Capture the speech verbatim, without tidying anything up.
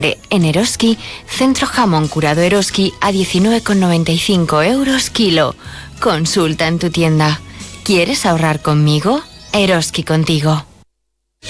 En Eroski, centro jamón curado Eroski a diecinueve con noventa y cinco euros kilo. Consulta en tu tienda. ¿Quieres ahorrar conmigo? Eroski contigo.